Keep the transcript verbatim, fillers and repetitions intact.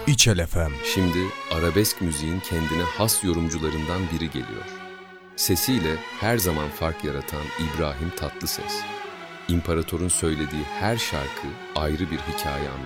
İçel F M. Şimdi arabesk müziğin kendine has yorumcularından biri geliyor. Sesiyle her zaman fark yaratan İbrahim Tatlıses. İmparator'un söylediği her şarkı ayrı bir hikaye anlatıyor.